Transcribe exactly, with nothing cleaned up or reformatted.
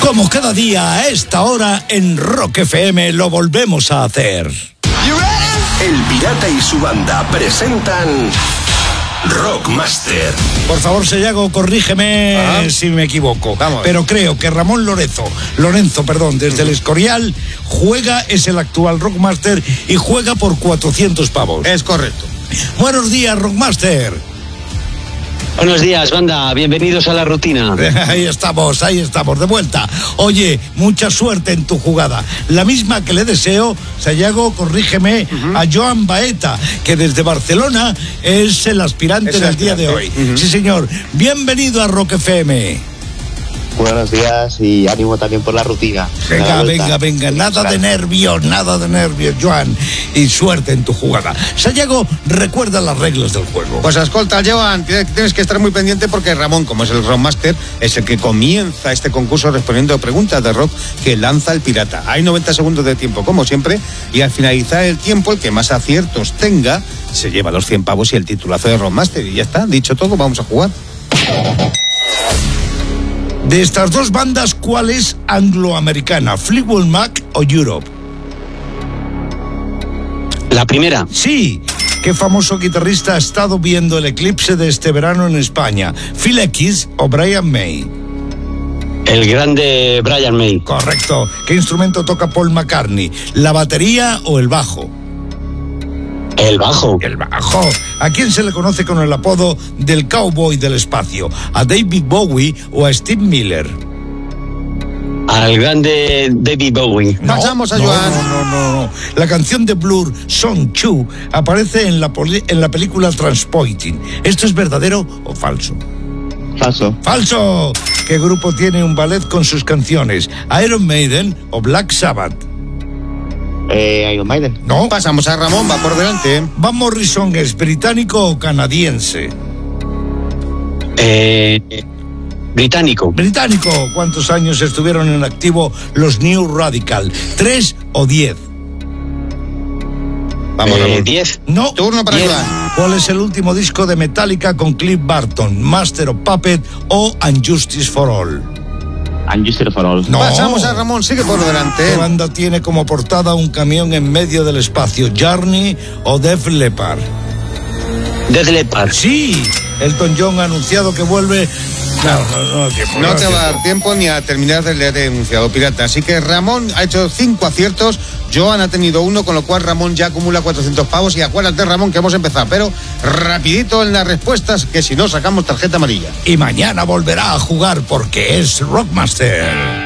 Como cada día a esta hora en Rock F M lo volvemos a hacer. El Pirata y su banda presentan Rockmaster. Por favor, Sayago, corrígeme Ajá. si me equivoco. Vamos. Pero creo que Ramón Lorenzo, Lorenzo, perdón, desde el Escorial, juega, es el actual Rockmaster y juega por cuatrocientos pavos. Es correcto. Buenos días, Rockmaster. Buenos días, banda. Bienvenidos a la rutina. Ahí estamos, ahí estamos, de vuelta. Oye, mucha suerte en tu jugada. La misma que le deseo, Sayago, corrígeme, uh-huh. a Joan Baeta, que desde Barcelona es el aspirante es del el día de hoy. Uh-huh. Sí, señor. Bienvenido a Rock F M. Buenos días y ánimo también por la rutina. Venga, venga, venga, nada de nervios, nada de nervios, Joan, y suerte en tu jugada. Sayago, recuerda las reglas del juego. Pues escolta, Joan, tienes que estar muy pendiente porque Ramón, como es el Rockmaster, es el que comienza este concurso respondiendo preguntas de rock que lanza el pirata. Hay noventa segundos de tiempo, como siempre, y al finalizar el tiempo, el que más aciertos tenga, se lleva los cien pavos y el titulazo de Rockmaster. Y ya está, dicho todo, vamos a jugar. De estas dos bandas, ¿cuál es angloamericana? ¿Fleetwood Mac o Europe? La primera. Sí. ¿Qué famoso guitarrista ha estado viendo el eclipse de este verano en España? ¿Phil X o Brian May? El grande Brian May. Correcto. ¿Qué instrumento toca Paul McCartney? ¿La batería o el bajo? El bajo. El bajo. ¿A quién se le conoce con el apodo del cowboy del espacio? ¿A David Bowie o a Steve Miller? Al grande David Bowie. No, Pasamos a no, Joan. No, no, no, no. La canción de Blur, Song two, aparece en la, poli- en la película Transporting. ¿Esto es verdadero o falso? Falso. ¡Falso! ¿Qué grupo tiene un ballet con sus canciones? ¿Iron Maiden o Black Sabbath? Eh, Iron Maiden. No. Pasamos a Ramón, va por delante. ¿Van Morrison es británico o canadiense? Eh, británico. Británico. ¿Cuántos años estuvieron en activo los New Radical? ¿Tres o diez? Vamos, eh, Ramón. Diez. No. Turno para diez. Joan. ¿Cuál es el último disco de Metallica con Cliff Burton? ¿Master of Puppet o And Justice for All? And Justice for All. No. Pasamos a Ramón, sigue por delante. ¿Qué banda tiene como portada un camión en medio del espacio? ¿Journey o Def Leppard? Def Leppard. Sí, Elton John ha anunciado que vuelve. No, no, no, tiempo, No no te tiempo. va a dar tiempo ni a terminar de leer el enunciado, pirata. Así que Ramón ha hecho cinco aciertos, Joan ha tenido uno, con lo cual Ramón ya acumula cuatrocientos pavos. Y acuérdate, Ramón, que hemos empezado, pero rapidito en las respuestas, que si no sacamos tarjeta amarilla. Y mañana volverá a jugar porque es Rockmaster.